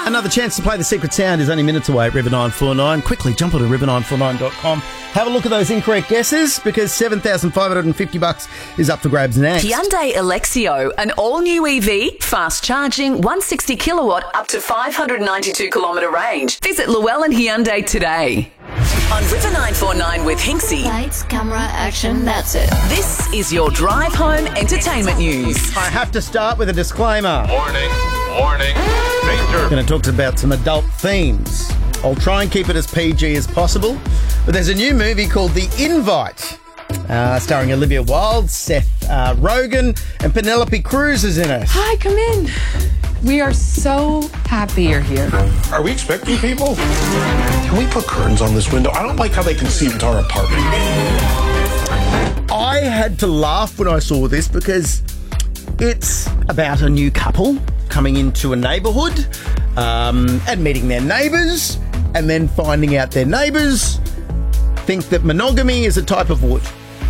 Another chance to play The Secret Sound is only minutes away at River 949. Quickly jump onto river949.com. Have a look at those incorrect guesses because $7,550 is up for grabs next. Hyundai Alexio, an all-new EV, fast charging, 160 kilowatt, up to 592 kilometre range. Visit Llewellyn Hyundai today. On River 949 with Hinksy. Lights, camera, action, that's it. This is your drive home entertainment news. I have to start with a disclaimer. Warning, warning, danger. I'm going to talk about some adult themes. I'll try and keep it as PG as possible. But there's a new movie called The Invite, starring Olivia Wilde, Seth Rogen, and Penelope Cruz is in it. Hi, come in. We are so happy you're here. Are we expecting people? Can we put curtains on this window? I don't like how they can see into our apartment. I had to laugh when I saw this because it's about a new couple coming into a neighbourhood and meeting their neighbours and then finding out their neighbours think that monogamy is a type of wood.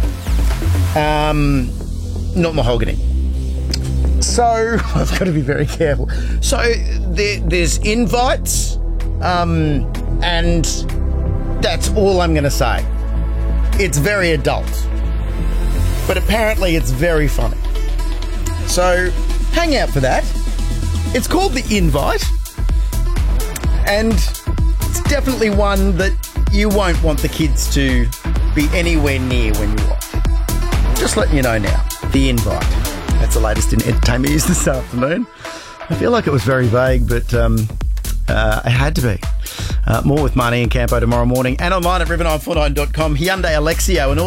Not mahogany. So, I've got to be very careful. So, there's invites, and that's all I'm going to say. It's very adult, but apparently it's very funny. So, hang out for that. It's called The Invite, and it's definitely one that you won't want the kids to be anywhere near when you watch. Just letting you know now, The Invite. That's the latest in entertainment news this afternoon. I feel like it was very vague, but it had to be. More with Marnie and Campo tomorrow morning and online at river949.com. Hyundai Alexio and all